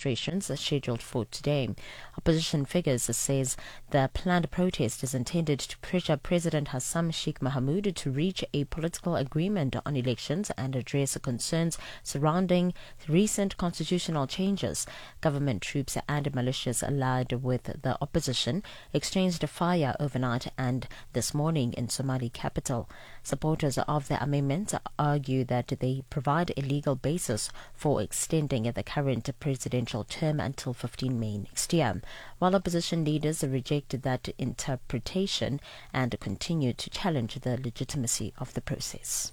demonstrations scheduled for today. Opposition figures says the planned protest is intended to pressure President Hassan Sheikh Mohamud to reach a political agreement on elections and address concerns surrounding recent constitutional changes. Government troops and militias allied with the opposition exchanged fire overnight and this morning in Somali capital. Supporters of the amendments argue that they provide a legal basis for extending the current presidential term until 15 May next year, while opposition leaders reject that interpretation and continue to challenge the legitimacy of the process.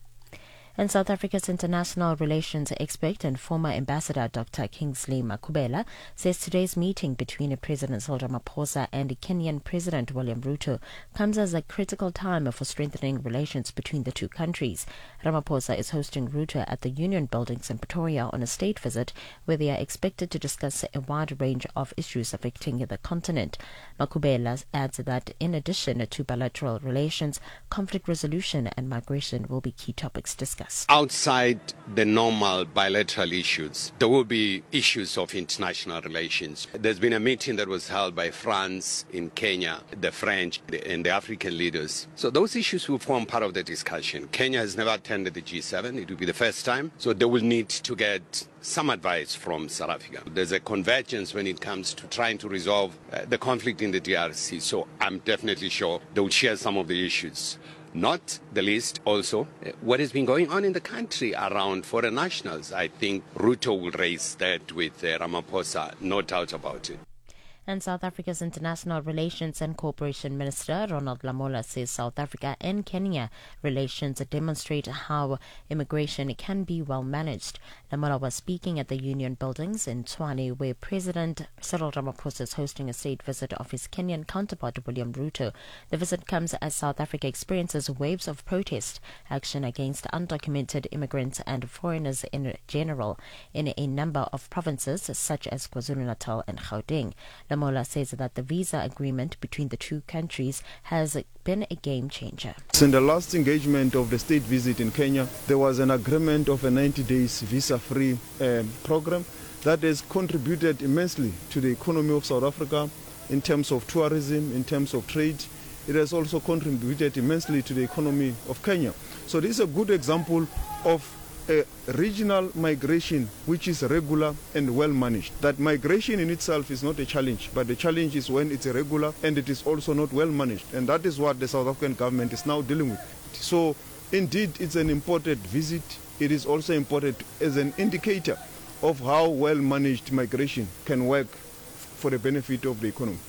And South Africa's international relations expert and former ambassador Dr. Kingsley Makhubela says today's meeting between President Cyril Ramaphosa and Kenyan President William Ruto comes as a critical time for strengthening relations between the two countries. Ramaphosa is hosting Ruto at the Union Buildings in Pretoria on a state visit where they are expected to discuss a wide range of issues affecting the continent. Makhubela adds that in addition to bilateral relations, conflict resolution and migration will be key topics discussed. Outside the normal bilateral issues, there will be issues of international relations. There's been a meeting that was held by France in Kenya, the French and the African leaders. So those issues will form part of the discussion. Kenya has never attended the G7. It will be the first time. So they will need to get some advice from South Africa. There's a convergence when it comes to trying to resolve the conflict in the DRC. So I'm definitely sure they will share some of the issues. Not the least also what has been going on in the country around foreign nationals. I think Ruto will raise that with Ramaphosa, no doubt about it. And South Africa's International Relations and Cooperation Minister Ronald Lamola says South Africa and Kenya relations demonstrate how immigration can be well managed. Lamola was speaking at the Union Buildings in Tshwane, where President Cyril Ramaphosa is hosting a state visit of his Kenyan counterpart William Ruto. The visit comes as South Africa experiences waves of protest action against undocumented immigrants and foreigners in general in a number of provinces such as KwaZulu-Natal and Gauteng. Lamola says that the visa agreement between the two countries has been a game changer. In the last engagement of the state visit in Kenya, there was an agreement of a 90 days visa-free program that has contributed immensely to the economy of South Africa in terms of tourism, in terms of trade. It has also contributed immensely to the economy of Kenya. So this is a good example of a regional migration which is regular and well managed. That migration in itself is not a challenge, but the challenge is when it's irregular and it is also not well managed. And that is what the South African government is now dealing with. So indeed it's an important visit. It is also important as an indicator of how well managed migration can work for the benefit of the economy.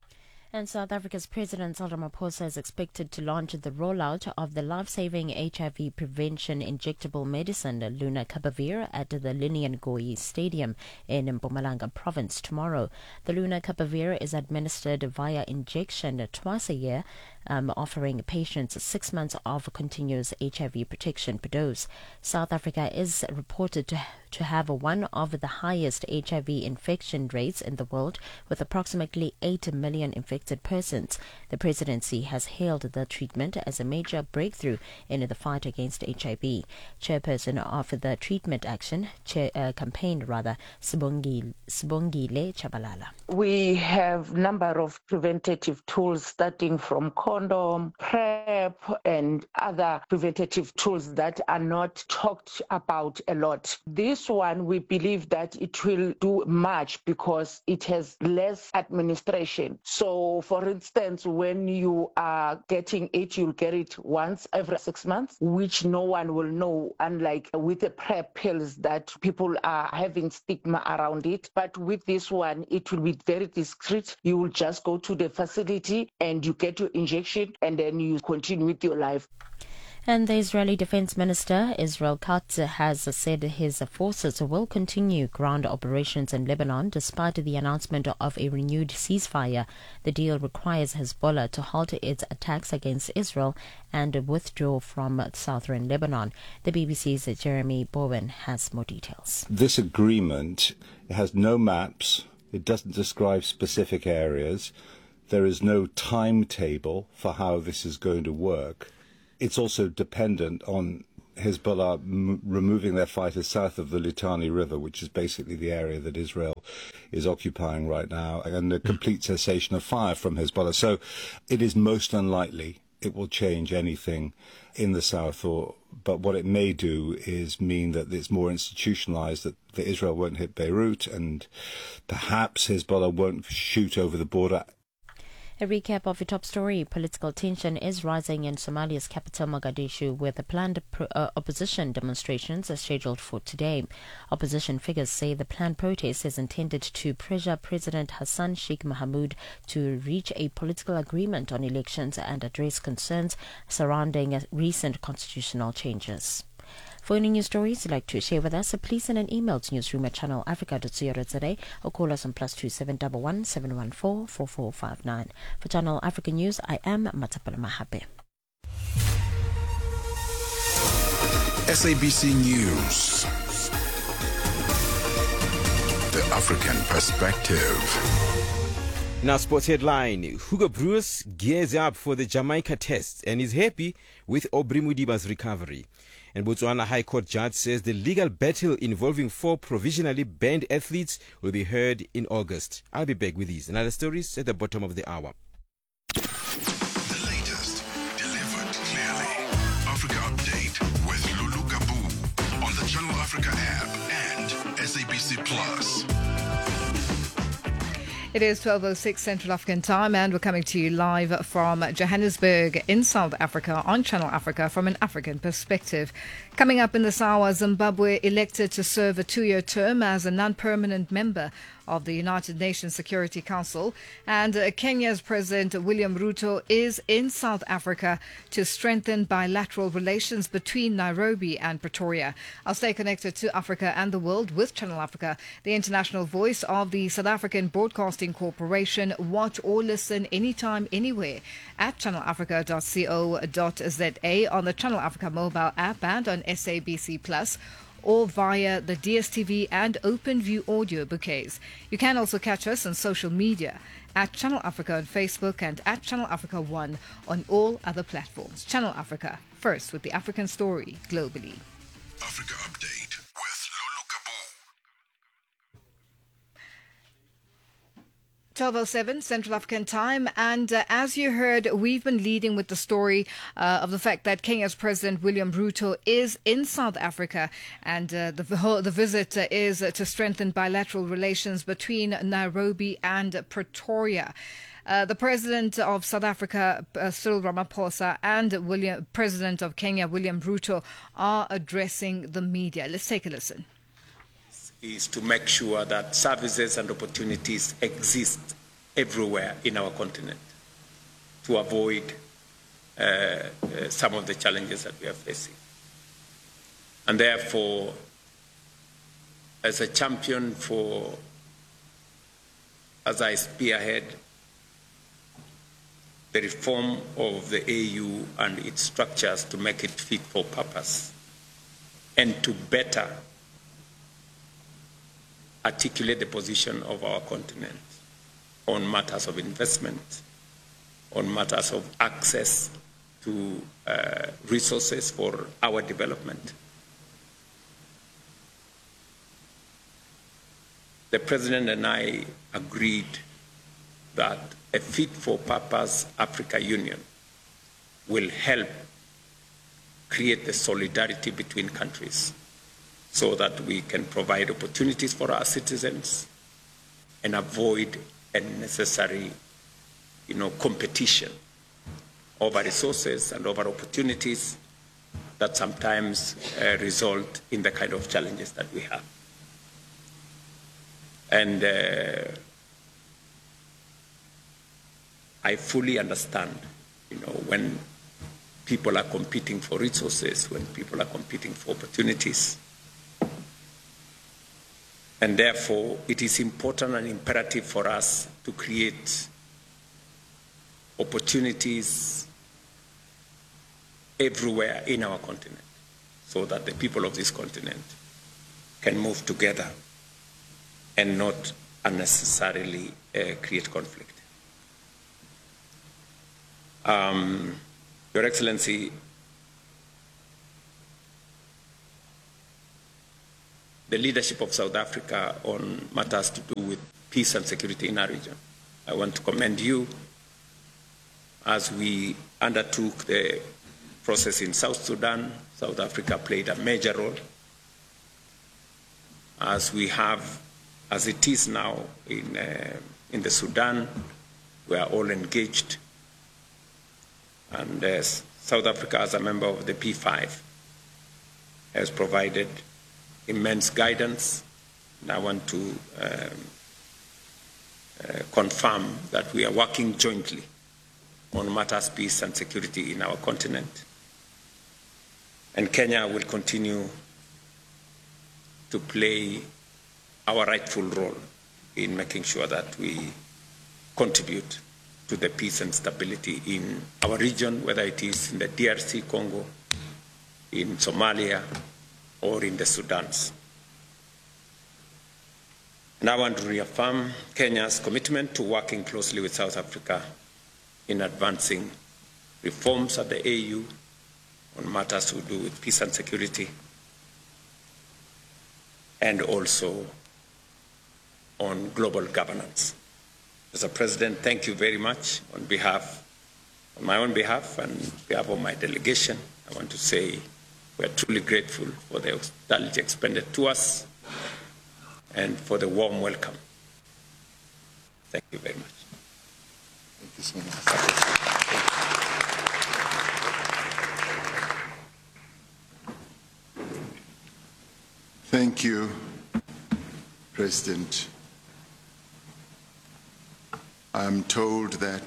And South Africa's President Cyril Ramaphosa is expected to launch the rollout of the life-saving HIV prevention injectable medicine Lenacapavir at the Linian Ngoyi Stadium in Mpumalanga province tomorrow. The Lenacapavir is administered via injection twice a year, offering patients 6 months of continuous HIV protection per dose. South Africa is reported to have one of the highest HIV infection rates in the world, with approximately 8 million infected persons. The presidency has hailed the treatment as a major breakthrough in the fight against HIV. Chairperson of the Treatment Action Campaign, Sibongile Chabalala. We have number of preventative tools starting from condom, PrEP, and other preventative tools that are not talked about a lot. This one, we believe that it will do much because it has less administration. So, for instance, when you are getting it, you'll get it once every 6 months, which no one will know, unlike with the PrEP pills that people are having stigma around it. But with this one, it will be very discreet. You will just go to the facility and you get your injection and then you continue with your life. And the Israeli Defense Minister, Israel Katz, has said his forces will continue ground operations in Lebanon despite the announcement of a renewed ceasefire. The deal requires Hezbollah to halt its attacks against Israel and withdraw from southern Lebanon. The BBC's Jeremy Bowen has more details. This agreement has no maps. It doesn't describe specific areas. There is no timetable for how this is going to work. It's also dependent on Hezbollah removing their fighters south of the Litani River, which is basically the area that Israel is occupying right now, and a complete cessation of fire from Hezbollah. So it is most unlikely it will change anything in the south, but what it may do is mean that it's more institutionalized, that Israel won't hit Beirut, and perhaps Hezbollah won't shoot over the border. A recap of your top story. Political tension is rising in Somalia's capital, Mogadishu, where the planned opposition demonstrations are scheduled for today. Opposition figures say the planned protest is intended to pressure President Hassan Sheikh Mohamud to reach a political agreement on elections and address concerns surrounding recent constitutional changes. For any news stories you'd like to share with us, please send an email to newsroom@channelafrica.co.za or call us on +2711 714 4459. For Channel Africa News, I am Matapala Mahape. SABC News. The African Perspective. Now, sports headline. Hugo Broos gears up for the Jamaica test and is happy with Aubrey Mudiba's recovery. And Botswana High Court judge says the legal battle involving 4 provisionally banned athletes will be heard in August. I'll be back with these and other stories at the bottom of the hour. The latest, delivered clearly. Africa Update with Lulu Gabu on the Channel Africa app and SABC Plus. It is 12:06 Central African Time, and we're coming to you live from Johannesburg in South Africa on Channel Africa from an African perspective. Coming up in this hour, Zimbabwe elected to serve a 2-year term as a non-permanent member of the United Nations Security Council, and Kenya's President William Ruto is in South Africa to strengthen bilateral relations between Nairobi and Pretoria. I'll stay connected to Africa and the world with Channel Africa, the international voice of the South African Broadcasting Corporation. Watch or listen anytime, anywhere at channelafrica.co.za, on the Channel Africa mobile app and on SABC Plus, or via the DSTV and OpenView audio bouquets. You can also catch us on social media at Channel Africa on Facebook and at Channel Africa 1 on all other platforms. Channel Africa, first with the African story globally. Africa Update with Lulu Gabu. 12:07 Central African Time, and as you heard, we've been leading with the story of the fact that Kenya's President William Ruto is in South Africa, and the visit is to strengthen bilateral relations between Nairobi and Pretoria. The President of South Africa, Cyril Ramaphosa, and President of Kenya, William Ruto, are addressing the media. Let's take a listen. Is to make sure that services and opportunities exist everywhere in our continent to avoid some of the challenges that we are facing. And therefore, as a champion as I spearhead the reform of the AU and its structures to make it fit for purpose and to better articulate the position of our continent on matters of investment, on matters of access to resources for our development. The President and I agreed that a fit-for-purpose Africa Union will help create the solidarity between countries, so that we can provide opportunities for our citizens and avoid unnecessary, competition over resources and over opportunities that sometimes result in the kind of challenges that we have. And I fully understand, when people are competing for resources, when people are competing for opportunities. And therefore, it is important and imperative for us to create opportunities everywhere in our continent, so that the people of this continent can move together and not unnecessarily create conflict. Your Excellency, the leadership of South Africa on matters to do with peace and security in our region. I want to commend you as we undertook the process in South Sudan. South Africa played a major role. As we have, as it is now in the Sudan, we are all engaged. And South Africa, as a member of the P5, has provided immense guidance. And I want to confirm that we are working jointly on matters peace and security in our continent. And Kenya will continue to play our rightful role in making sure that we contribute to the peace and stability in our region, whether it is in the DRC Congo, in Somalia, or in the Sudans. And I want to reaffirm Kenya's commitment to working closely with South Africa in advancing reforms at the AU on matters to do with peace and security, and also on global governance. Mr. President, thank you very much on my own behalf and on behalf of my delegation. I want to say we are truly grateful for the hospitality expended to us and for the warm welcome. Thank you very much. Thank you so much. Thank you, President. I'm told that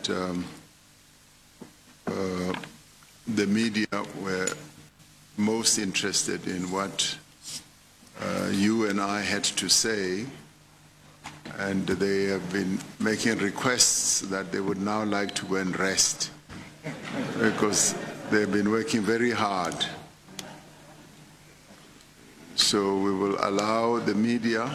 the media were most interested in what you and I had to say, and they have been making requests that they would now like to go and rest because they've been working very hard. So we will allow the media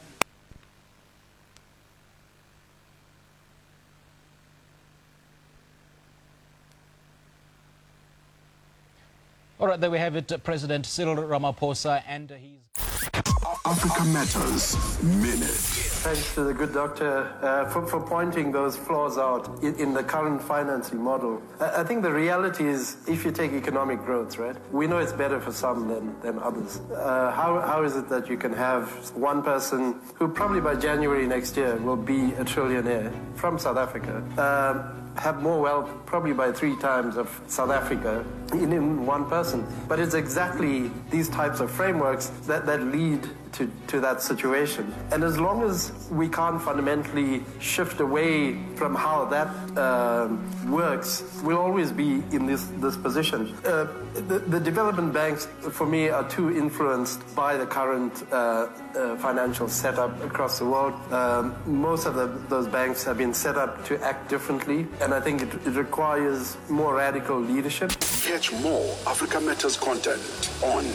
All right, there we have it, President Cyril Ramaphosa and his... Africa Matters Minute. Thanks to the good doctor for pointing those flaws out in the current financing model. I think the reality is, if you take economic growth, right, we know it's better for some than others. How is it that you can have one person who probably by January next year will be a trillionaire from South Africa, have more wealth probably by 3 times of South Africa in one person? But it's exactly these types of frameworks that lead to that situation. And as long as we can't fundamentally shift away from how that works, we'll always be in this position. The development banks, for me, are too influenced by the current financial setup across the world. Most of those banks have been set up to act differently, and I think it requires more radical leadership. Catch more Africa Matters content on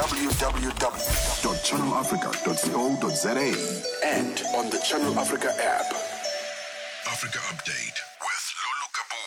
www.channelafrica.co.za and on the Channel Africa app. Africa Update with Lulu Kabu.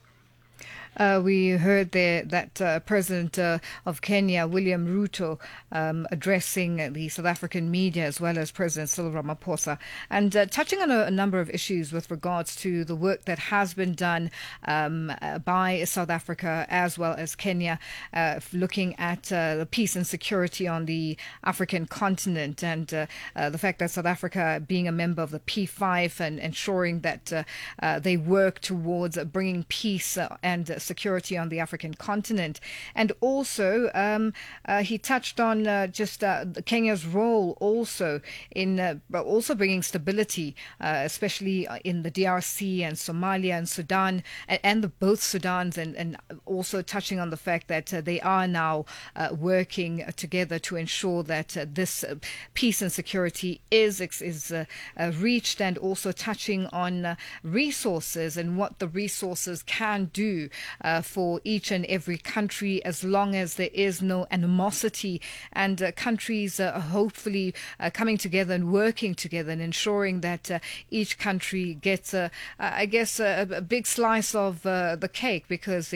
We heard there that President of Kenya, William Ruto, addressing the South African media as well as President Cyril Ramaphosa, and touching on a number of issues with regards to the work that has been done by South Africa as well as Kenya, looking at the peace and security on the African continent, and the fact that South Africa, being a member of the P5 and ensuring that they work towards bringing peace and security on the African continent. And also he touched on just Kenya's role also in also bringing stability, especially in the DRC and Somalia and Sudan, and both Sudans, and also touching on the fact that they are now working together to ensure that this peace and security is reached, and also touching on resources and what the resources can do for each and every country, as long as there is no animosity, and countries hopefully coming together and working together and ensuring that each country gets, a big slice of the cake, because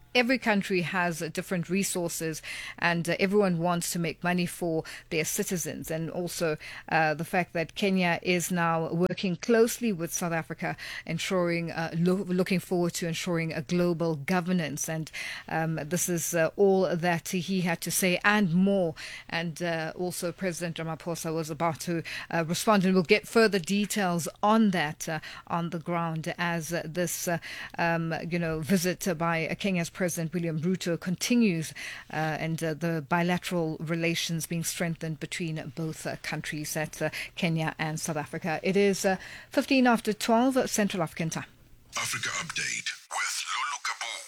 every country has different resources, and everyone wants to make money for their citizens. And also the fact that Kenya is now working closely with South Africa, ensuring, looking forward to ensuring a global governance. And this is all that he had to say and more. And also President Ramaphosa was about to respond, and we'll get further details on that on the ground as this visit by Kenya's President William Ruto continues, and the bilateral relations being strengthened between both countries, that's Kenya and South Africa. It is 15 after 12 Central African time. Africa Update with Lulu Kabu.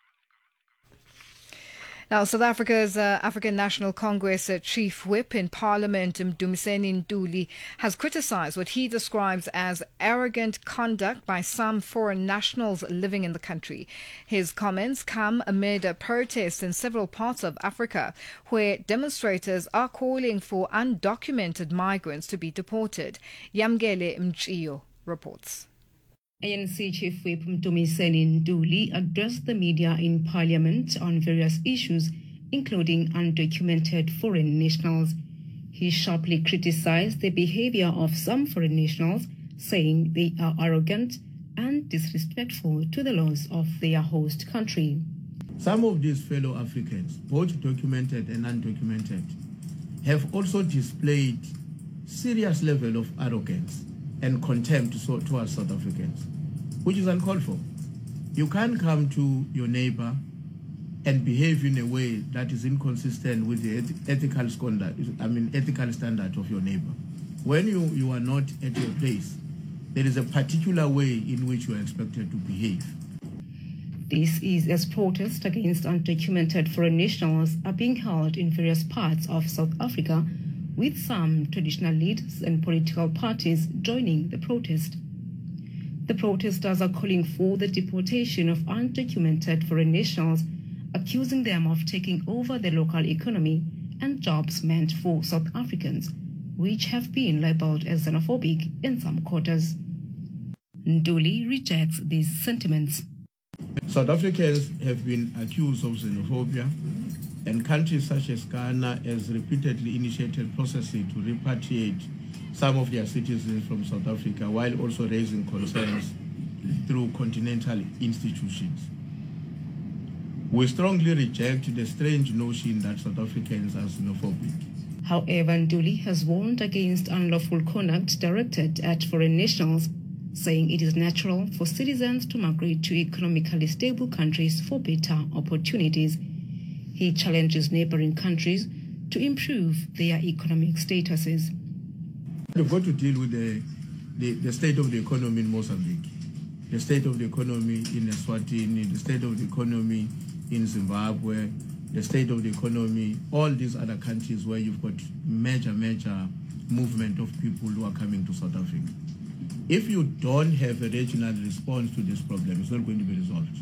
Now, South Africa's African National Congress Chief Whip in Parliament, Mdumiseni Ntuli, has criticised what he describes as arrogant conduct by some foreign nationals living in the country. His comments come amid protests in several parts of Africa, where demonstrators are calling for undocumented migrants to be deported. Yamgele Mchiyo reports. ANC Chief Whip Mdumiseni Ntuli addressed the media in Parliament on various issues, including undocumented foreign nationals. He sharply criticized the behavior of some foreign nationals, saying they are arrogant and disrespectful to the laws of their host country. Some of these fellow Africans, both documented and undocumented, have also displayed serious level of arrogance and contempt towards South Africans, which is uncalled for. You can't come to your neighbor and behave in a way that is inconsistent with the ethical standard of your neighbor. When you are not at your place, there is a particular way in which you are expected to behave. This is as protests against undocumented foreign nationals are being held in various parts of South Africa, with some traditional leaders and political parties joining the protest. The protesters are calling for the deportation of undocumented foreign nationals, accusing them of taking over the local economy and jobs meant for South Africans, which have been labelled as xenophobic in some quarters. Ntuli rejects these sentiments. South Africans have been accused of xenophobia, and countries such as Ghana has repeatedly initiated processes to repatriate some of their citizens from South Africa, while also raising concerns through continental institutions. We strongly reject the strange notion that South Africans are xenophobic. However, Ntuli has warned against unlawful conduct directed at foreign nationals, saying it is natural for citizens to migrate to economically stable countries for better opportunities. He challenges neighboring countries to improve their economic statuses. We've got to deal with the state of the economy in Mozambique, the state of the economy in Eswatini, the state of the economy in Zimbabwe, the state of the economy, all these other countries where you've got major movement of people who are coming to South Africa. If you don't have a regional response to this problem, it's not going to be resolved.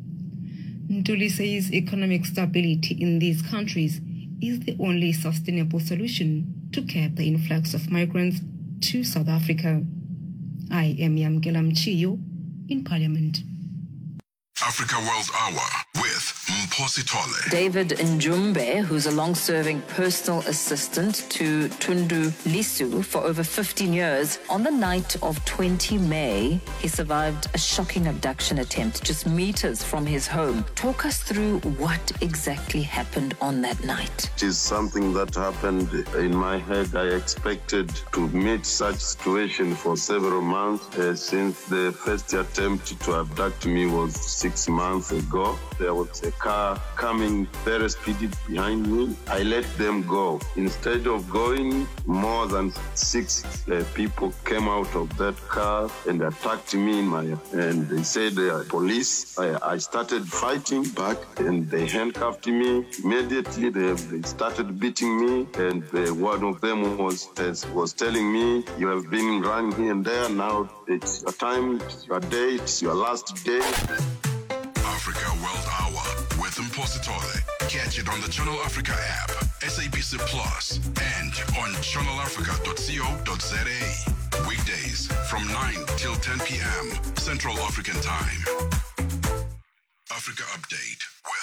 Ntuli says economic stability in these countries is the only sustainable solution to curb the influx of migrants to South Africa. I am Yamgela Mchiyo in Parliament. Africa World Hour with Mphosi Tole. David Njumbe, who's a long-serving personal assistant to Tundu Lisu for over 15 years, on the night of 20 May, he survived a shocking abduction attempt just meters from his home. Talk us through what exactly happened on that night. It is something that happened in my head. I expected to meet such situation for several months since the first attempt to abduct me was 6 months ago. There was a car coming very speedy behind me. I let them go. Instead of going, more than 6 people came out of that car and attacked me and they said they are police. I started fighting back and they handcuffed me. Immediately they started beating me, and one of them was telling me, you have been running here and there, now it's your time, it's your day, it's your last day. Africa World Hour with Mphosi Tole. Catch it on the Channel Africa app, SABC Plus, and on channelafrica.co.za. Weekdays from 9 till 10 p.m. Central African Time. Africa Update with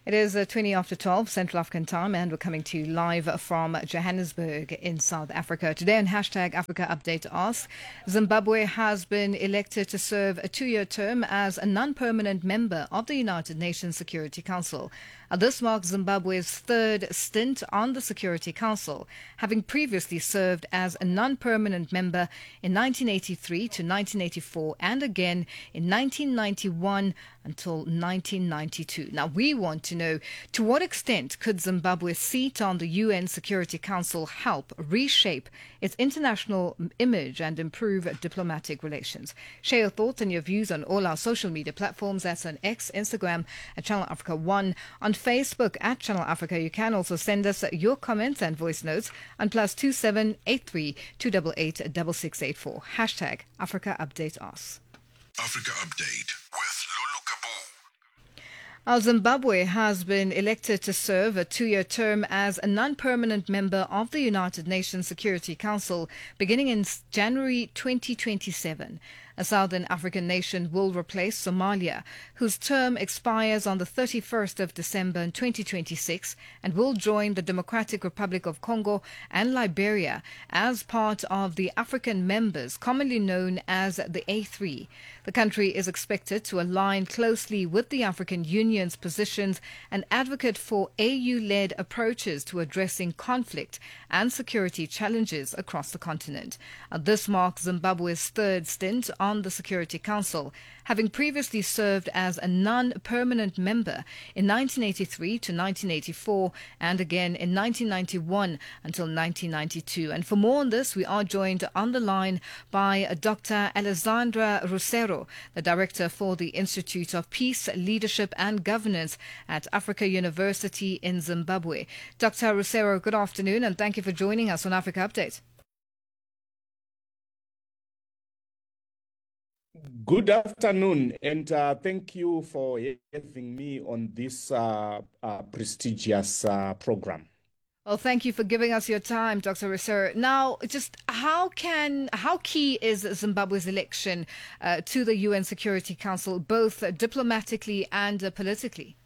It is 20 after 12 Central African time, and we're coming to you live from Johannesburg in South Africa. Today on Hashtag Africa Update Ask, Zimbabwe has been elected to serve a 2-year term as a non-permanent member of the United Nations Security Council. This marks Zimbabwe's third stint on the Security Council, having previously served as a non-permanent member in 1983 to 1984 and again in 1991 until 1992. Now, we want to know, to what extent could Zimbabwe's seat on the UN Security Council help reshape its international image and improve diplomatic relations? Share your thoughts and your views on all our social media platforms. That's on X, Instagram at Channel Africa 1, on Facebook at Channel Africa. You can also send us your comments and voice notes on +27 83 288 6684. Hashtag Africa Update Us. Africa Update with Lulu Kabu. Zimbabwe has been elected to serve a 2-year term as a non-permanent member of the United Nations Security Council beginning in January 2027. A Southern African nation will replace Somalia, whose term expires on the 31st of December in 2026, and will join the Democratic Republic of Congo and Liberia as part of the African members, commonly known as the A3. The country is expected to align closely with the African Union's positions and advocate for AU-led approaches to addressing conflict and security challenges across the continent. This marks Zimbabwe's third stint on the Security Council, having previously served as a non-permanent member in 1983 to 1984 and again in 1991 until 1992. And for more on this, we are joined on the line by Dr. Alessandra Russero, the Director for the Institute of Peace, Leadership and Governance at Africa University in Zimbabwe. Dr. Russero, good afternoon, and thank you for joining us on Africa Update. Good afternoon, and thank you for having me on this prestigious program. Well, thank you for giving us your time, Dr. Russero. Now, just how key is Zimbabwe's election to the UN Security Council, both diplomatically and politically?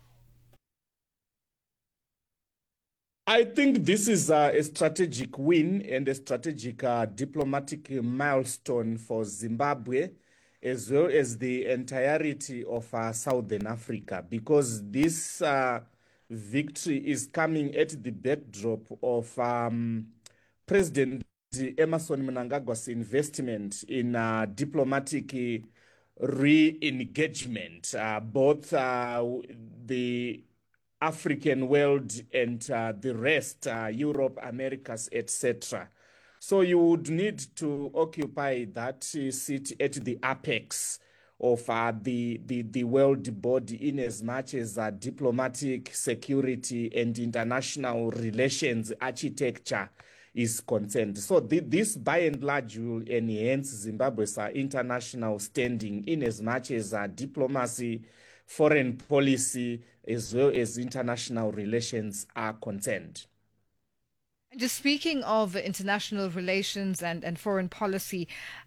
I think this is a strategic win and a strategic diplomatic milestone for Zimbabwe, as well as the entirety of Southern Africa, because this victory is coming at the backdrop of President Emmerson Mnangagwa's investment in diplomatic re-engagement, both the African world and the rest, Europe, Americas, etc. So you would need to occupy that seat at the apex of the world body, in as much as diplomatic, security and international relations architecture is concerned. So this by and large will enhance Zimbabwe's international standing, in as much as diplomacy, foreign policy, as well as international relations are concerned. Just speaking of international relations and foreign policy,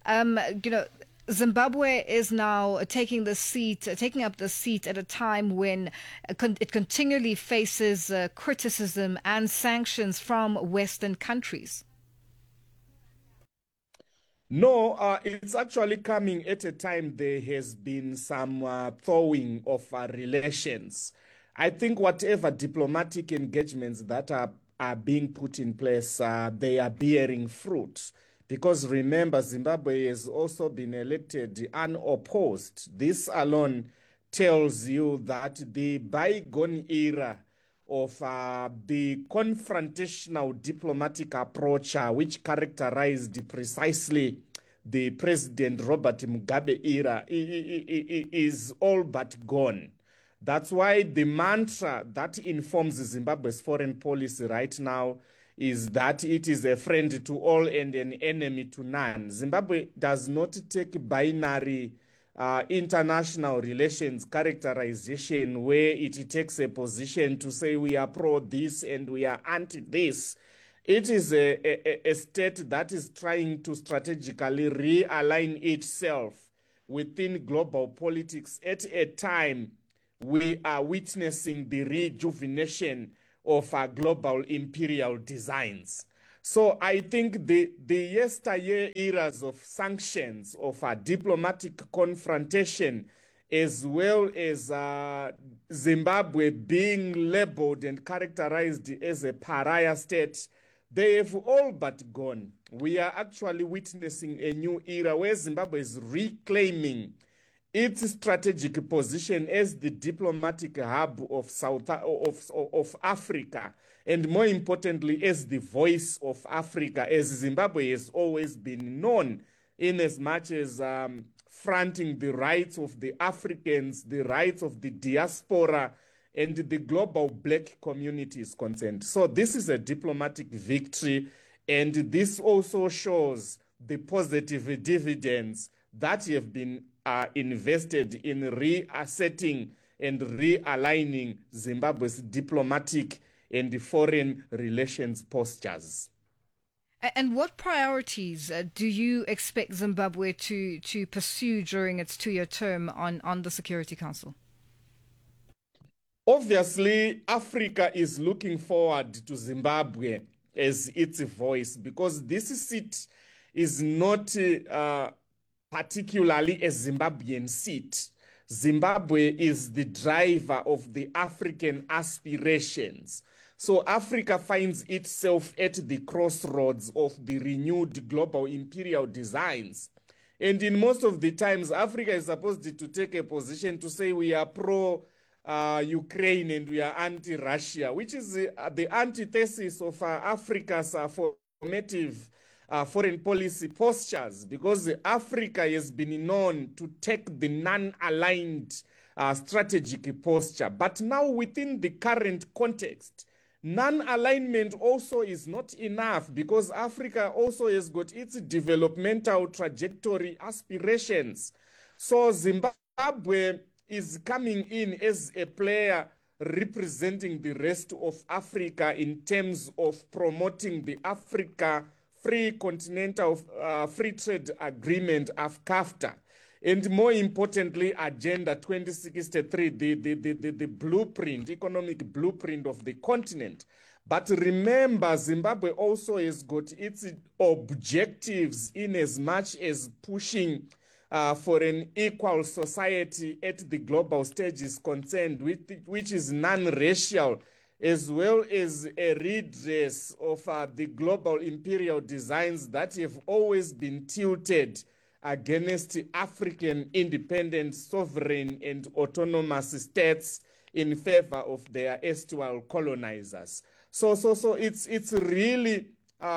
Zimbabwe is now taking up the seat at a time when it continually faces criticism and sanctions from Western countries. No, it's actually coming at a time there has been some thawing of relations. I think whatever diplomatic engagements that are being put in place, they are bearing fruit. Because remember, Zimbabwe has also been elected unopposed. This alone tells you that the bygone era of the confrontational diplomatic approach, which characterized precisely the President Robert Mugabe era, is all but gone. That's why the mantra that informs Zimbabwe's foreign policy right now is that it is a friend to all and an enemy to none. Zimbabwe does not take binary international relations characterization where it takes a position to say we are pro this and we are anti this. It is a state that is trying to strategically realign itself within global politics at a time we are witnessing the rejuvenation of our global imperial designs. So I think the yesteryear eras of sanctions, of diplomatic confrontation, as well as Zimbabwe being labeled and characterized as a pariah state, they have all but gone. We are actually witnessing a new era where Zimbabwe is reclaiming its strategic position as the diplomatic hub of Africa, and more importantly, as the voice of Africa, as Zimbabwe has always been known, in as much as fronting the rights of the Africans, the rights of the diaspora, and the global black community is concerned. So this is a diplomatic victory, and this also shows the positive dividends that have been invested in reasserting and realigning Zimbabwe's diplomatic and foreign relations postures. And what priorities do you expect Zimbabwe to pursue during its 2-year term on the Security Council? Obviously, Africa is looking forward to Zimbabwe as its voice, because this seat is not particularly a Zimbabwean seat. Zimbabwe is the driver of the African aspirations. So Africa finds itself at the crossroads of the renewed global imperial designs. And in most of the times, Africa is supposed to take a position to say we are pro-Ukraine and we are anti-Russia, which is the antithesis of Africa's formative foreign policy postures, because Africa has been known to take the non-aligned strategic posture. But now within the current context, non-alignment also is not enough, because Africa also has got its developmental trajectory aspirations. So Zimbabwe is coming in as a player representing the rest of Africa in terms of promoting the Africa Free Continental Free Trade Agreement, AfCFTA. And more importantly, Agenda 2063, the blueprint, economic blueprint of the continent. But remember, Zimbabwe also has got its objectives in as much as pushing for an equal society at the global stage is concerned, which is non-racial, as well as a redress of the global imperial designs that have always been tilted against African independent, sovereign, and autonomous states in favor of their erstwhile colonizers. So it's really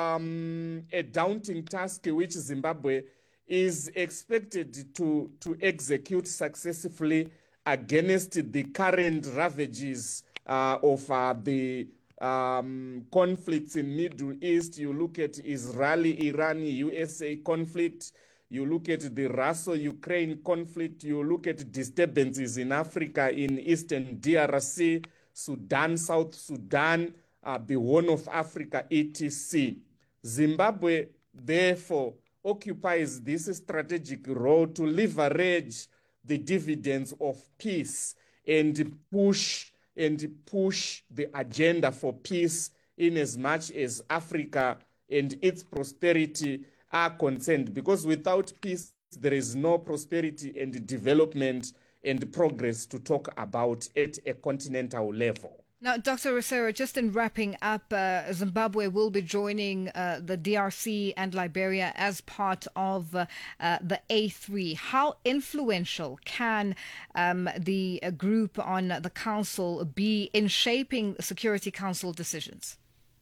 a daunting task which Zimbabwe is expected to execute successfully against the current ravages of the conflicts in Middle East. You look at Israeli-Iran, USA conflict. You look at the Russo-Ukraine conflict. You look at disturbances in Africa, in Eastern DRC, Sudan, South Sudan, the Horn of Africa, etc. Zimbabwe, therefore, occupies this strategic role to leverage the dividends of peace and push the agenda for peace in as much as Africa and its prosperity are concerned, because without peace there is no prosperity and development and progress to talk about at a continental level. Now, Dr. Rosero, just in wrapping up, Zimbabwe will be joining the DRC and Liberia as part of the A3. How influential can the group on the council be in shaping Security Council decisions?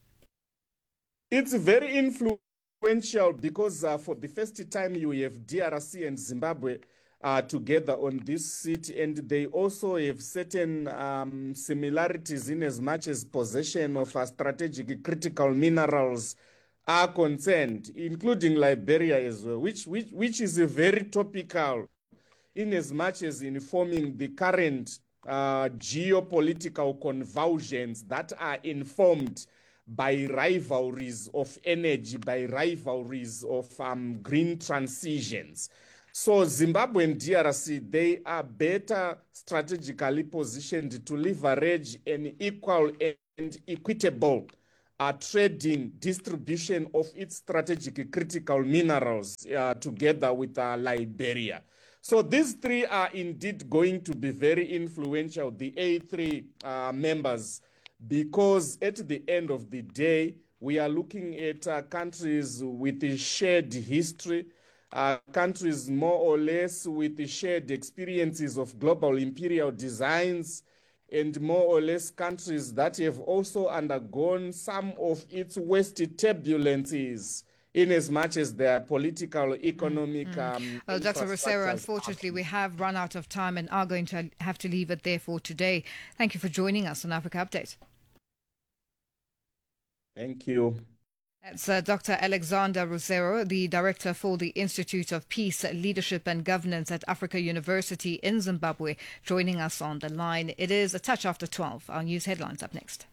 It's very influential because for the first time you have DRC and Zimbabwe together on this seat, and they also have certain similarities in as much as possession of strategic critical minerals are concerned, including Liberia as well, which is very topical in as much as informing the current geopolitical convulsions that are informed by rivalries of energy, by rivalries of green transitions. So Zimbabwe and DRC, they are better strategically positioned to leverage an equal and equitable trading distribution of its strategic critical minerals together with Liberia. So these three are indeed going to be very influential, the A3 members, because at the end of the day, we are looking at countries with a shared history, countries more or less with the shared experiences of global imperial designs, and more or less countries that have also undergone some of its worst turbulences in as much as their political, economic... Well, Dr. Rousseau, unfortunately, we have run out of time and are going to have to leave it there for today. Thank you for joining us on Africa Update. Thank you. That's Dr. Alexander Rousseau, the Director for the Institute of Peace, Leadership and Governance at Africa University in Zimbabwe, joining us on the line. It is a touch after 12. Our news headlines up next.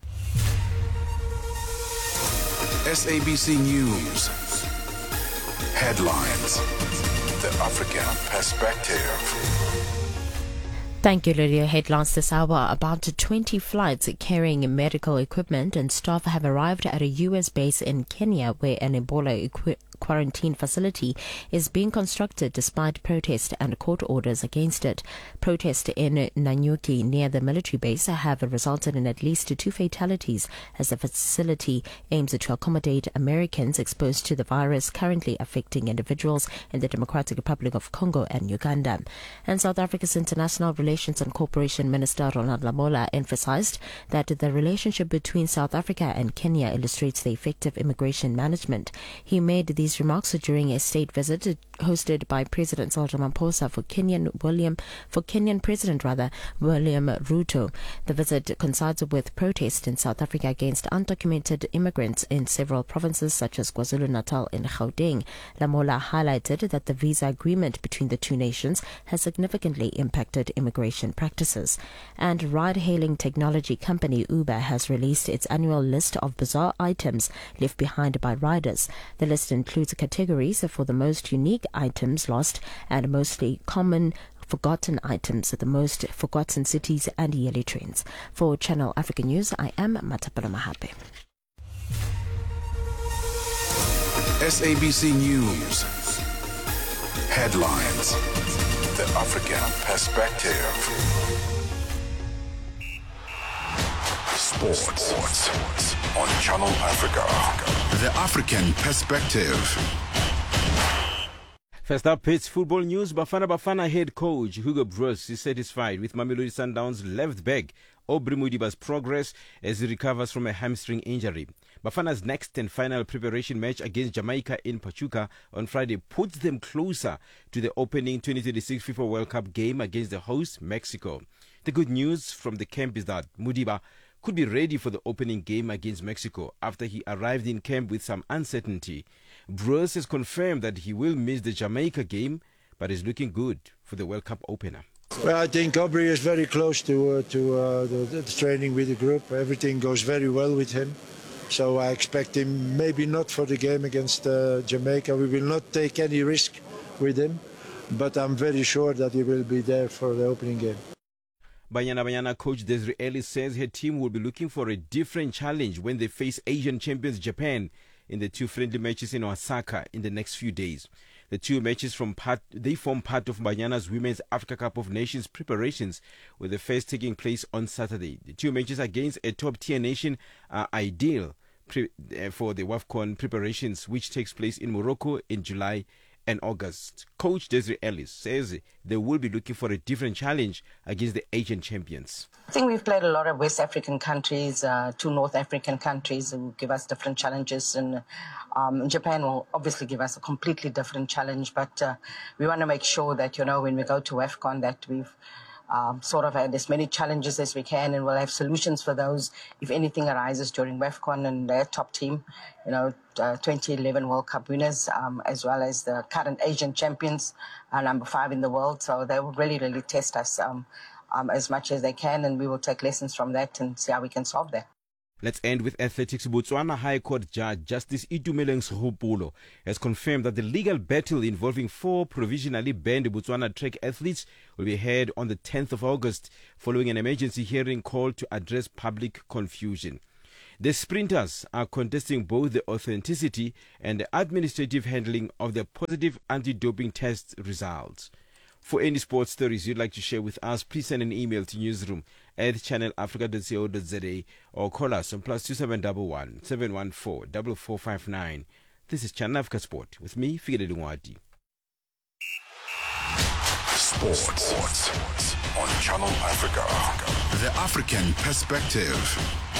SABC News. Headlines. The African Perspective. Thank you, Lydia. Headlines this hour. About 20 flights carrying medical equipment and staff have arrived at a U.S. base in Kenya, where an Ebola quarantine facility is being constructed despite protest and court orders against it. Protests in Nanyuki near the military base have resulted in at least 2 fatalities as the facility aims to accommodate Americans exposed to the virus currently affecting individuals in the Democratic Republic of Congo and Uganda. And South Africa's International Relations and Cooperation Minister Ronald Lamola emphasized that the relationship between South Africa and Kenya illustrates the effective immigration management. He made these remarks during a state visit hosted by President Cyril Ramaphosa for Kenyan President William Ruto. The visit coincides with protests in South Africa against undocumented immigrants in several provinces such as KwaZulu-Natal and Gauteng. Lamola highlighted that the visa agreement between the two nations has significantly impacted immigration practices. And ride-hailing technology company Uber has released its annual list of bizarre items left behind by riders. The list includes categories for the most unique items lost and mostly common forgotten items, the most forgotten cities and yearly trends. For Channel Africa News, I am Matapala Mahape. SABC News. Headlines. The African Perspective. Sports on Channel Africa. The African Perspective. First up, it's football news. Bafana head coach Hugo Broos is satisfied with Mamelodi Sundowns' left back Aubrey Mudiba's progress as he recovers from a hamstring injury. Bafana's next and final preparation match against Jamaica in Pachuca on Friday puts them closer to the opening 2026 FIFA World Cup game against the host Mexico. The good news from the camp is that Mudiba could be ready for the opening game against Mexico after he arrived in camp with some uncertainty. Broos has confirmed that he will miss the Jamaica game, but is looking good for the World Cup opener. Well, I think Aubrey is very close to the training with the group. Everything goes very well with him. So I expect him maybe not for the game against Jamaica. We will not take any risk with him, but I'm very sure that he will be there for the opening game. Banyana coach Desiree Ellis says her team will be looking for a different challenge when they face Asian champions Japan in the 2 friendly matches in Osaka in the next few days. The 2 matches form part of Banyana's Women's Africa Cup of Nations preparations, with the first taking place on Saturday. The 2 matches against a top-tier nation are ideal for the WAFCON preparations, which takes place in Morocco in July and August. Coach Desiree Ellis says they will be looking for a different challenge against the Asian champions. I think we've played a lot of West African countries, 2 North African countries who give us different challenges, and Japan will obviously give us a completely different challenge, but we want to make sure that, when we go to AFCON, that we've sort of had as many challenges as we can, and we'll have solutions for those if anything arises during WAFCON. And their top team, 2011 World Cup winners, as well as the current Asian champions, number 5 in the world. So they will really, really test us as much as they can, and we will take lessons from that and see how we can solve that. Let's end with athletics. Botswana High Court Judge Justice Itumeleng Srhupulo has confirmed that the legal battle involving 4 provisionally banned Botswana track athletes will be heard on the 10th of August following an emergency hearing called to address public confusion. The sprinters are contesting both the authenticity and the administrative handling of their positive anti-doping test results. For any sports stories you'd like to share with us, please send an email to newsroom@channelafrica.co.za or call us on +2711 714 4459. This is Channel Africa Sport with me, Fikile Lungwadi. Sports on Channel Africa. The African perspective.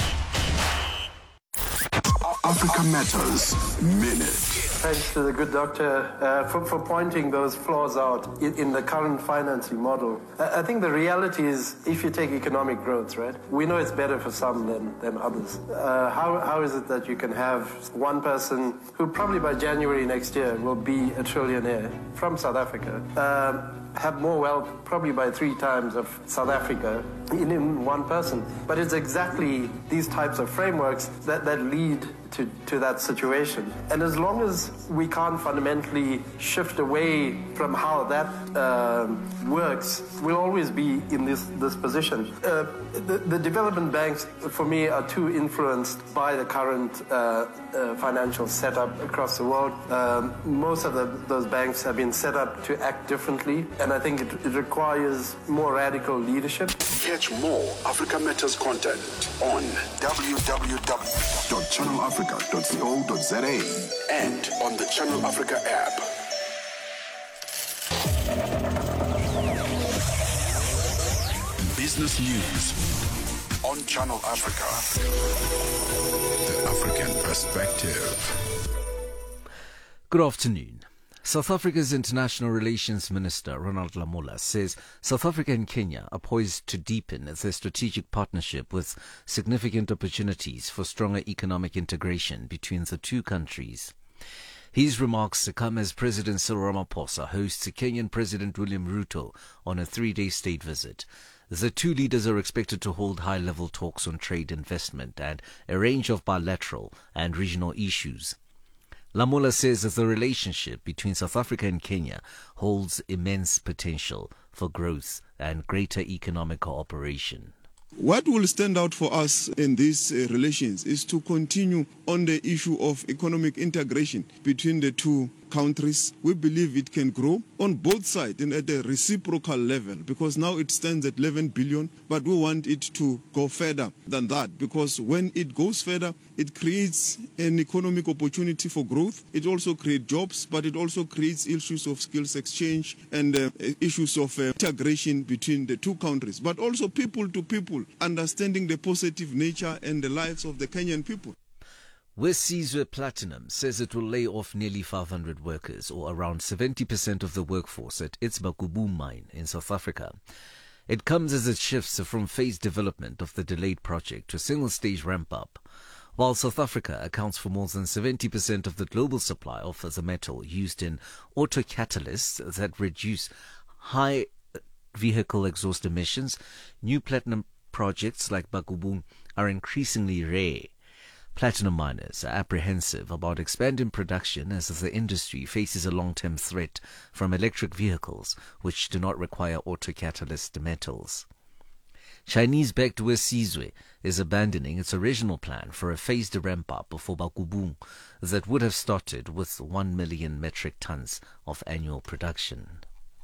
Africa Matters Minute. Thanks to the good doctor for pointing those flaws out in the current financing model. I think the reality is, if you take economic growth, right, we know it's better for some than others. How is it that you can have one person who probably by January next year will be a trillionaire from South Africa, have more wealth probably by 3 times of South Africa in one person? But it's exactly these types of frameworks that lead to that situation. And as long as we can't fundamentally shift away from how that works, we'll always be in this position. The development banks, for me, are too influenced by the current financial setup across the world. Most of those banks have been set up to act differently, and I think it requires more radical leadership. Catch more Africa Matters content on www.channelafrica.co.za and on the Channel Africa app. Business news on Channel Africa. The African perspective. Good afternoon. South Africa's International Relations Minister, Ronald Lamola, says South Africa and Kenya are poised to deepen their strategic partnership with significant opportunities for stronger economic integration between the two countries. His remarks come as President Cyril Ramaphosa hosts Kenyan President William Ruto on a 3-day state visit. The two leaders are expected to hold high-level talks on trade, investment, and a range of bilateral and regional issues. Lamola says that the relationship between South Africa and Kenya holds immense potential for growth and greater economic cooperation. What will stand out for us in these relations is to continue on the issue of economic integration between the two countries. We believe it can grow on both sides and at a reciprocal level, because now it stands at 11 billion, but we want it to go further than that, because when it goes further, it creates an economic opportunity for growth. It also creates jobs, but it also creates issues of skills exchange and issues of integration between the two countries, but also people to people, understanding the positive nature and the lives of the Kenyan people. Wesizwe Platinum says it will lay off nearly 500 workers, or around 70% of the workforce, at its Bakubung mine in South Africa. It comes as it shifts from phased development of the delayed project to a single-stage ramp-up. While South Africa accounts for more than 70% of the global supply of the metal used in auto catalysts that reduce high vehicle exhaust emissions, new platinum projects like Bakubung are increasingly rare. Platinum miners are apprehensive about expanding production as the industry faces a long-term threat from electric vehicles, which do not require auto-catalyst metals. Chinese-backed Wesizwe is abandoning its original plan for a phased ramp-up for Bakubung that would have started with 1 million metric tons of annual production.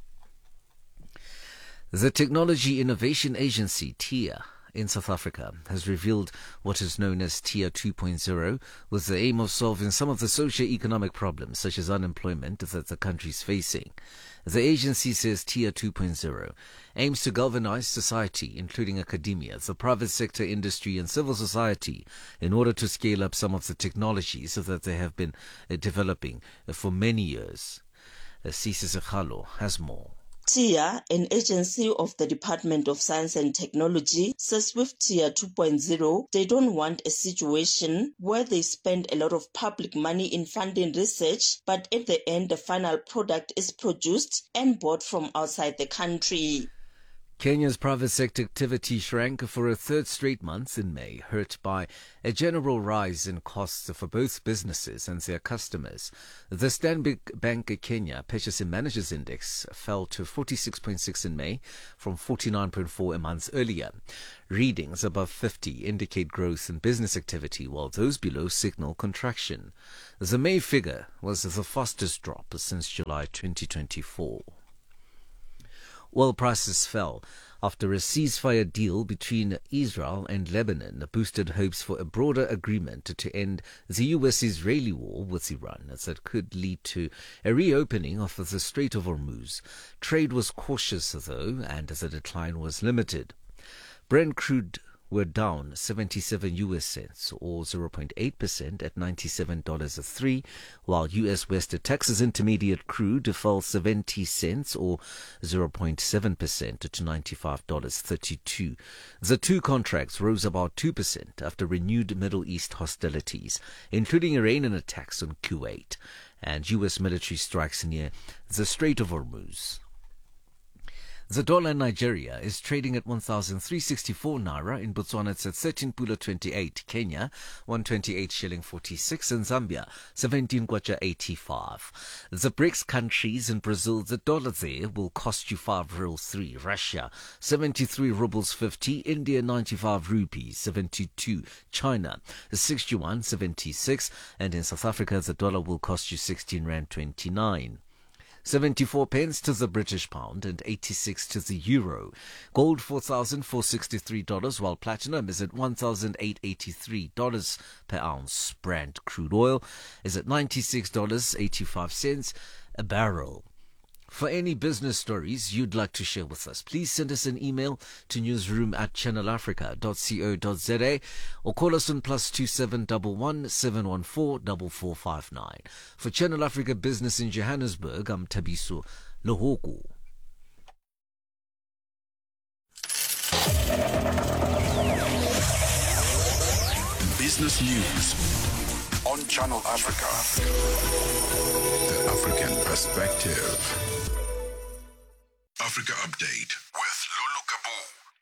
The Technology Innovation Agency, TIA, in South Africa has revealed what is known as TIA 2.0 with the aim of solving some of the socio-economic problems such as unemployment that the country is facing. The agency says TIA 2.0 aims to galvanize society, including academia, the private sector, industry and civil society, in order to scale up some of the technologies that they have been developing for many years. Sisi Sekhalo has more. TIA, an agency of the Department of Science and Technology, says with TIA 2.0, they don't want a situation where they spend a lot of public money in funding research, but at the end, the final product is produced and bought from outside the country. Kenya's private sector activity shrank for a third straight month in May, hurt by a general rise in costs for both businesses and their customers. The Stanbic Bank Kenya Purchasing Managers Index fell to 46.6 in May from 49.4 a month earlier. Readings above 50 indicate growth in business activity, while those below signal contraction. The May figure was the fastest drop since July 2024. Oil prices fell after a ceasefire deal between Israel and Lebanon boosted hopes for a broader agreement to end the US-Israeli war with Iran, as that could lead to a reopening of the Strait of Hormuz. Trade was cautious, though, and the decline was limited. Brent crude were down 77 US cents or 0.8% at $97.03, while US West Texas Intermediate crude fell 70 cents or 0.7% to $95.32. The two contracts rose about 2% after renewed Middle East hostilities, including Iranian attacks on Kuwait and US military strikes near the Strait of Hormuz. The dollar in Nigeria is trading at 1,364 naira. In Botswana, it's at 13.28. Kenya, 128 shilling 46. In Zambia, 17 kwacha 85. The BRICS countries in Brazil, the dollar there will cost you 5.03. Russia, 73 rubles 50. India, 95 rupees 72. China, 6 yuan 76. And in South Africa, the dollar will cost you 16 rand 29. 74 pence to the British pound and 86 to the euro. Gold $4,463, while platinum is at $1,883 per ounce. Brent crude oil is at $96.85 a barrel. For any business stories you'd like to share with us, please send us an email to newsroom@channelafrica.co.za or call us on +2711 714 4459. For Channel Africa Business in Johannesburg, I'm Tabiso Lohoko. Business News on Channel Africa. The African Perspective. Africa Update with Lulu Kabu.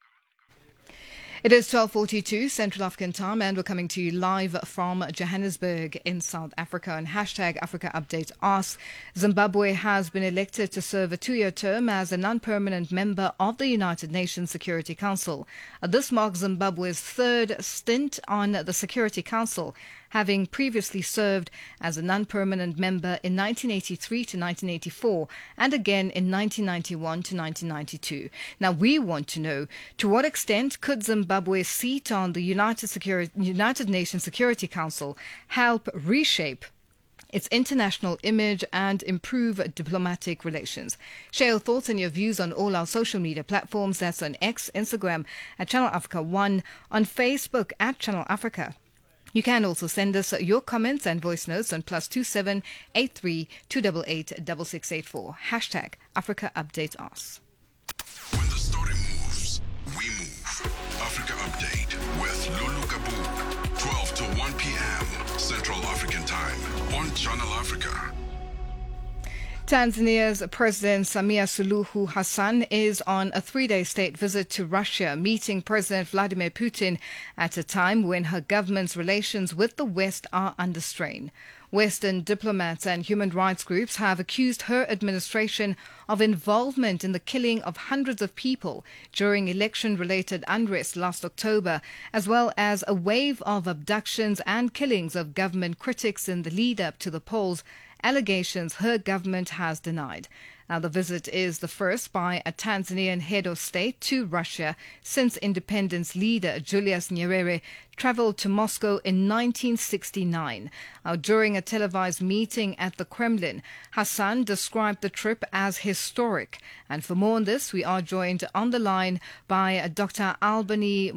It is 12:42 Central African Time, and we're coming to you live from Johannesburg in South Africa. And hashtag Africa Update asks, Zimbabwe has been elected to serve a 2-year term as a non-permanent member of the United Nations Security Council. This marks Zimbabwe's third stint on the Security Council, having previously served as a non-permanent member in 1983 to 1984 and again in 1991 to 1992. Now, we want to know, to what extent could Zimbabwe's seat on the United Nations Security Council help reshape its international image and improve diplomatic relations? Share your thoughts and your views on all our social media platforms. That's on X, Instagram at Channel Africa 1, on Facebook at Channel Africa. You can also send us your comments and voice notes on +27 83 288 6684. Hashtag Africa Update Us. When the story moves, we move. Africa Update with Lulu Kabu. 12 to 1 p.m. Central African Time on Channel Africa. Tanzania's President Samia Suluhu Hassan is on a 3-day state visit to Russia, meeting President Vladimir Putin at a time when her government's relations with the West are under strain. Western diplomats and human rights groups have accused her administration of involvement in the killing of hundreds of people during election-related unrest last October, as well as a wave of abductions and killings of government critics in the lead-up to the polls, allegations her government has denied. Now, the visit is the first by a Tanzanian head of state to Russia since independence leader Julius Nyerere travelled to Moscow in 1969. During a televised meeting at the Kremlin, Hassan described the trip as historic. And for more on this, we are joined on the line by Dr. Albany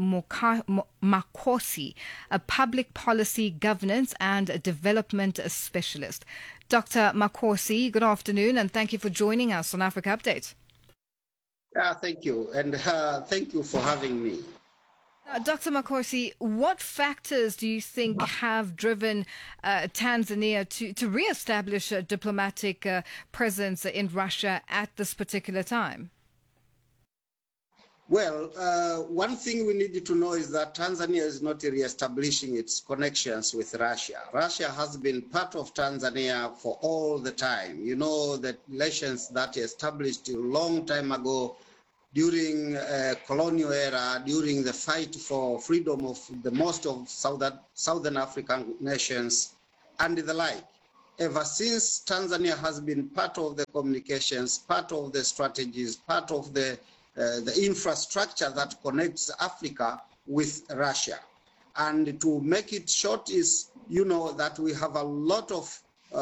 Makhosi, a public policy governance and development specialist. Dr. Makhosi, good afternoon, and thank you for joining us on Africa Update. Thank you, and thank you for having me. Dr. Makhosi, what factors do you think have driven Tanzania to re-establish a diplomatic presence in Russia at this particular time? Well, one thing we need to know is that Tanzania is not re-establishing its connections with Russia. Russia has been part of Tanzania for all the time. You know, the relations that established a long time ago during colonial era, during the fight for freedom of the most of Southern African nations and the like. Ever since, Tanzania has been part of the communications, part of the strategies, part of the infrastructure that connects Africa with Russia. And to make it short is, you know, that we have a lot of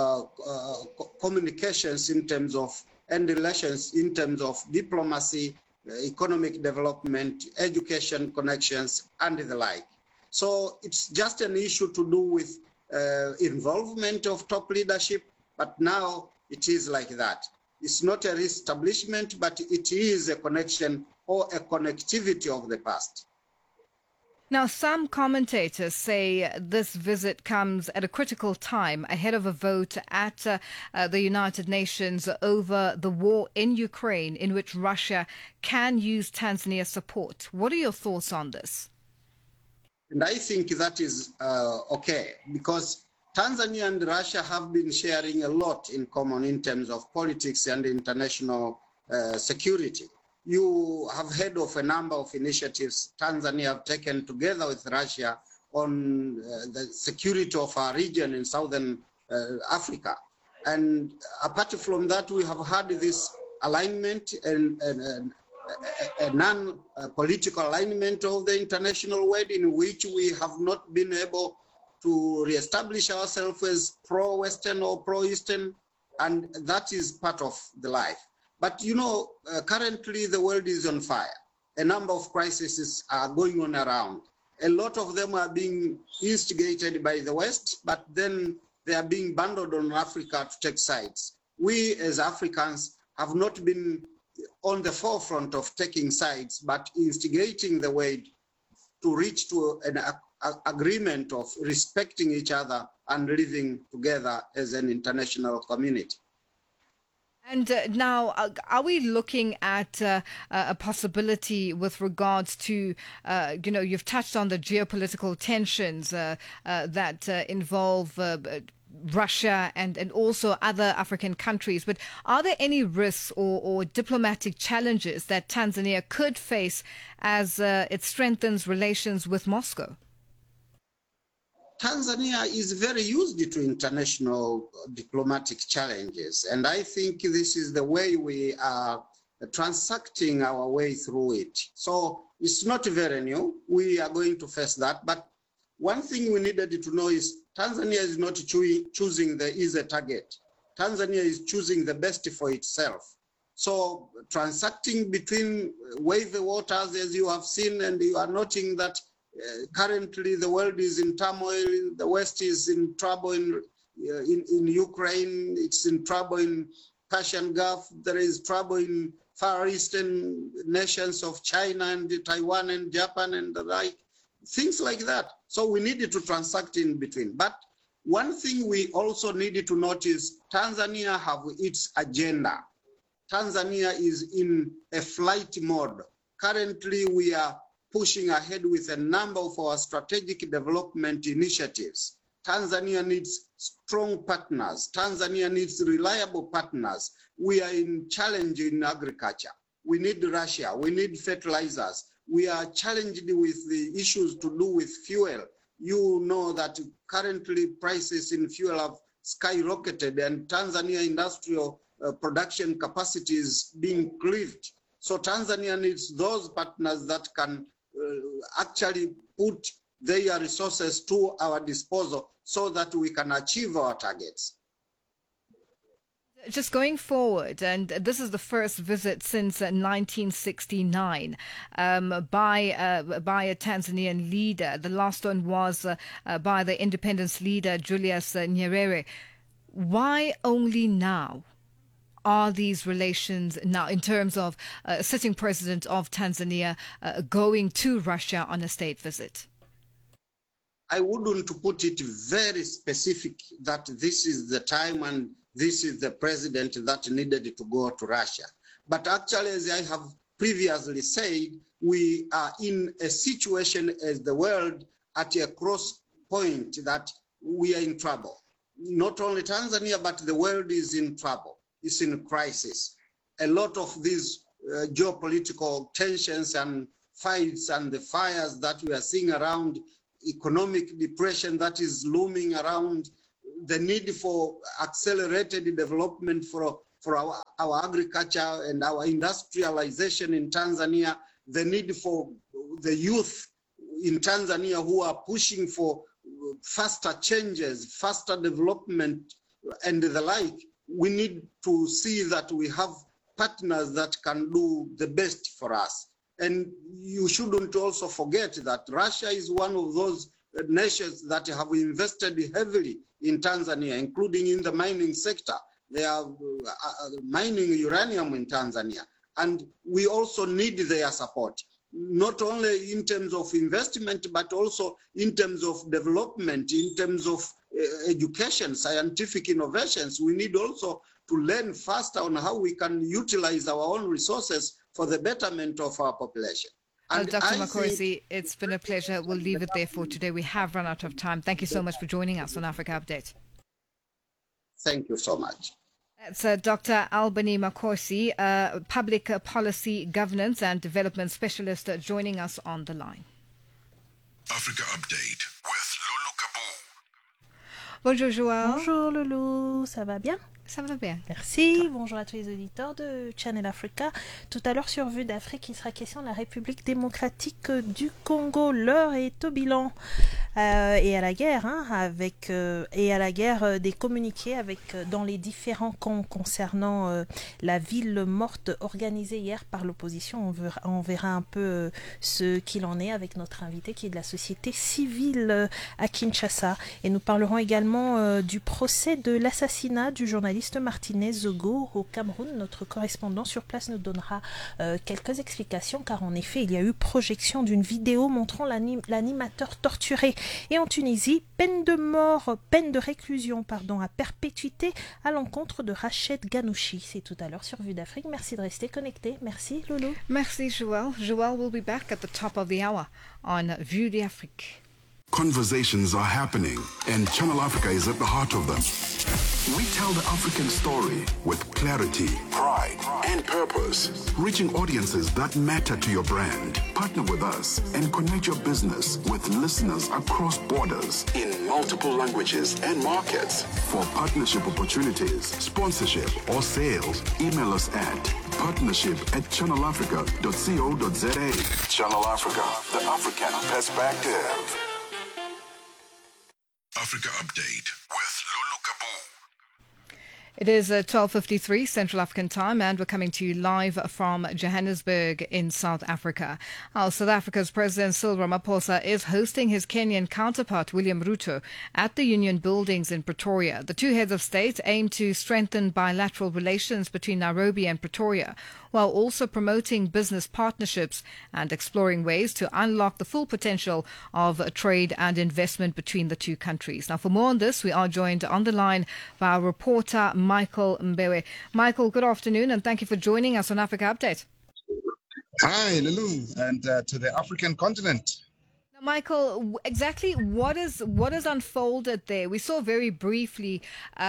communications in terms of, and relations in terms of diplomacy, economic development, education connections, and the like. So it's just an issue to do with involvement of top leadership, but now it is like that. It's not a re-establishment, but it is a connection or a connectivity of the past. Now, some commentators say this visit comes at a critical time ahead of a vote at the United Nations over the war in Ukraine, in which Russia can use Tanzania's support. What are your thoughts on this? And I think that is okay, because Tanzania and Russia have been sharing a lot in common in terms of politics and international security. You have heard of a number of initiatives Tanzania have taken together with Russia on the security of our region in Southern Africa. And apart from that, we have had this alignment and a non-political alignment of the international world, in which we have not been able to reestablish ourselves as pro-Western or pro-Eastern, and that is part of the life. But you know, currently the world is on fire. A number of crises are going on around. A lot of them are being instigated by the West, but then they are being bundled on Africa to take sides. We as Africans have not been on the forefront of taking sides, but instigating the way to reach to an agreement of respecting each other and living together as an international community. And now, are we looking at a possibility with regards to, you've touched on the geopolitical tensions that involve Russia and also other African countries, but are there any risks or diplomatic challenges that Tanzania could face as it strengthens relations with Moscow? Tanzania is very used to international diplomatic challenges, and I think this is the way we are transacting our way through it. So it's not very new. We are going to face that. But one thing we needed to know is Tanzania is not choosing the easy target. Tanzania is choosing the best for itself. So transacting between wavy waters, as you have seen, and you are noting that currently the world is in turmoil, the West is in trouble in Ukraine, it's in trouble in Persian Gulf, there is trouble in Far Eastern nations of China and Taiwan and Japan and the like, things like that. So we needed to transact in between. But one thing we also needed to notice, Tanzania have its agenda. Tanzania is in a flight mode. Currently, we are pushing ahead with a number of our strategic development initiatives. Tanzania needs strong partners. Tanzania needs reliable partners. We are in challenge in agriculture. We need Russia. We need fertilizers. We are challenged with the issues to do with fuel. You know that currently prices in fuel have skyrocketed, and Tanzania industrial production capacity is being cleaved. So Tanzania needs those partners that can actually put their resources to our disposal so that we can achieve our targets. Just going forward, and this is the first visit since 1969 by a Tanzanian leader. The last one was by the independence leader Julius Nyerere. Why only now are these relations now, in terms of sitting president of Tanzania going to Russia on a state visit? I wouldn't put it very specific that this is the time and this is the president that needed to go to Russia. But actually, as I have previously said, we are in a situation as the world at a cross point that we are in trouble. Not only Tanzania, but the world is in trouble. It's in crisis. A lot of these geopolitical tensions and fights and the fires that we are seeing around, economic depression that is looming around, the need for accelerated development for our agriculture and our industrialization in Tanzania, the need for the youth in Tanzania who are pushing for faster changes, faster development, and the like. We need to see that we have partners that can do the best for us. And you shouldn't also forget that Russia is one of those nations that have invested heavily in Tanzania, including in the mining sector. They are mining uranium in Tanzania. And we also need their support, not only in terms of investment, but also in terms of development, in terms of education, scientific innovations. We need also to learn faster on how we can utilize our own resources for the betterment of our population. And Dr. Makhosi, it's been a pleasure. We'll leave it there for today. We have run out of time. Thank you so much for joining us on Africa Update. Thank you so much. That's Dr. Albany Makhosi, Public Policy Governance and Development Specialist, joining us on the line. Africa Update with Lulu Kabu. Bonjour Joël. Bonjour Loulou, ça va bien? Ça va bien. Merci. Bonjour à tous les auditeurs de Channel Africa. Tout à l'heure sur Vue d'Afrique, il sera question de la République démocratique du Congo. L'heure est au bilan et à la guerre, et à la guerre des communiqués dans les différents camps concernant la ville morte organisée hier par l'opposition. On verra un peu ce qu'il en est avec notre invité qui est de la société civile à Kinshasa. Et nous parlerons également du procès de l'assassinat du journaliste Martinez Zogo au Cameroun. Notre correspondant sur place nous donnera quelques explications car en effet il y a eu projection d'une vidéo montrant l'animateur torturé. Et en Tunisie, peine de réclusion à perpétuité à l'encontre de Rached Ghannouchi. C'est tout à l'heure sur Vue d'Afrique. Merci de rester connecté. Merci Loulou. Merci Joël. Joël will be back at the top of the hour on Vue d'Afrique. Conversations are happening, and Channel Africa is at the heart of them. We tell the African story with clarity, pride, and purpose, reaching audiences that matter to your brand. Partner with us and connect your business with listeners across borders in multiple languages and markets. For partnership opportunities, sponsorship, or sales, email us at partnership@channelafrica.co.za. Channel Africa, the African perspective. Africa Update with Lulu Kabu. It is 12:53 Central African Time, and we're coming to you live from Johannesburg in South Africa. South Africa's President Cyril Ramaphosa is hosting his Kenyan counterpart William Ruto at the Union Buildings in Pretoria. The two heads of state aim to strengthen bilateral relations between Nairobi and Pretoria, while also promoting business partnerships and exploring ways to unlock the full potential of trade and investment between the two countries. Now, for more on this, we are joined on the line by our reporter Michael Mbewe. Michael, good afternoon, and thank you for joining us on Africa Update. Hi, Lulu, and to the African continent. Michael, exactly what is unfolded there? We saw very briefly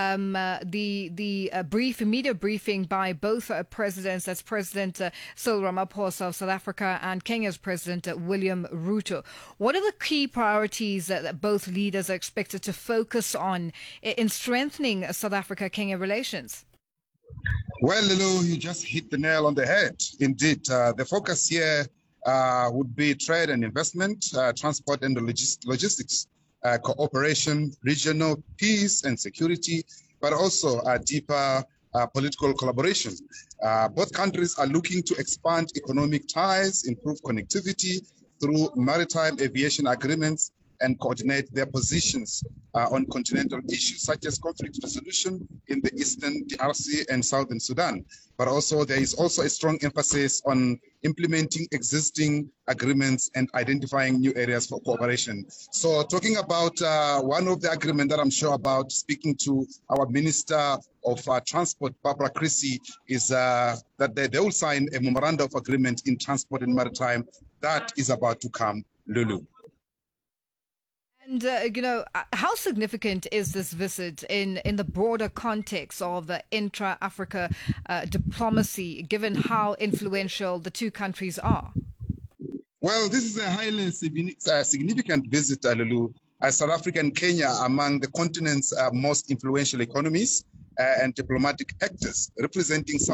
the media briefing by both presidents. That's President Cyril Ramaphosa of South Africa and Kenya's President William Ruto. What are the key priorities that both leaders are expected to focus on in strengthening South Africa-Kenya relations? Well, Lulu, you just hit the nail on the head. Indeed, the focus here would be trade and investment, transport and logistics, cooperation, regional peace and security, but also deeper political collaboration. Both countries are looking to expand economic ties, improve connectivity through maritime aviation agreements, and coordinate their positions on continental issues such as conflict resolution in the eastern DRC and southern Sudan. But also there is also a strong emphasis on implementing existing agreements and identifying new areas for cooperation. So talking about one of the agreements that I'm sure about, speaking to our Minister of Transport, Barbara Creecy, is that they will sign a memorandum of agreement in transport and maritime. That is about to come, Lulu. And, how significant is this visit in the broader context of intra-Africa diplomacy, given how influential the two countries are? Well, this is a highly significant visit, Lulu. South Africa and Kenya are among the continent's most influential economies and diplomatic actors, representing